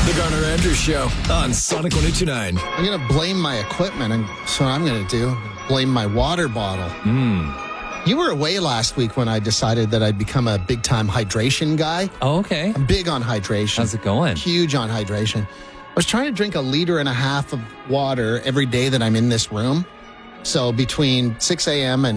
The Garner Andrews Show on Sonic 102.9. I'm going to blame my equipment, and so what I'm going to do, blame my water bottle. You were away last week when I decided that I'd become a big-time hydration guy. Oh, okay. I'm big on hydration. How's it going? Huge on hydration. I was trying to drink 1.5 liters of water every day that I'm in this room. So between 6 a.m. and